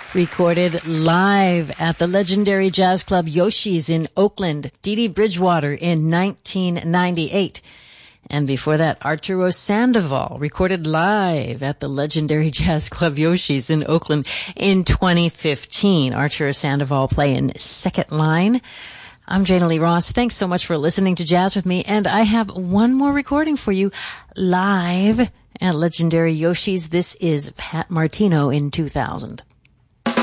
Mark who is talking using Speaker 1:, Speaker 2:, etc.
Speaker 1: Recorded live at the legendary jazz club Yoshi's in Oakland, Dee Dee Bridgewater in 1998. And before that, Arturo Sandoval, recorded live at the legendary jazz club Yoshi's in Oakland in 2015. Arturo Sandoval playing second line. I'm Jana Lee Ross. Thanks so much for listening to Jazz with me. And I have one more recording for you live at legendary Yoshi's. This is Pat Martino in 2000.